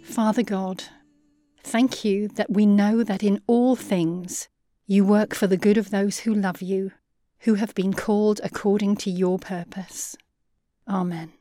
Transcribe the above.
Father God, thank you that we know that in all things you work for the good of those who love you, who have been called according to your purpose. Amen.